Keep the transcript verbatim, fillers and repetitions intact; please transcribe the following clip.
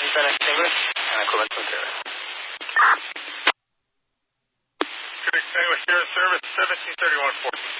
has been extinguished and equipment from service. Could extinguish here in service seventeen thirty-one fourteen.